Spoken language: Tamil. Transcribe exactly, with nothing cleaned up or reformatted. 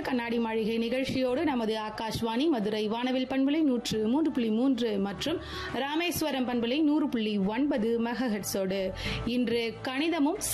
கண்ணாடி மாளிகை நிகழ்ச்சியோடு நமது ஆகாஷ்வாணி மதுரை வானவில் பண்பலை நூற்று மூன்று புள்ளி மூன்று மற்றும் ராமேஸ்வரம் பண்பலை நூறு புள்ளி ஒன்பது மெகாஹெர்ட்ஸோடு இன்று கணிதமும்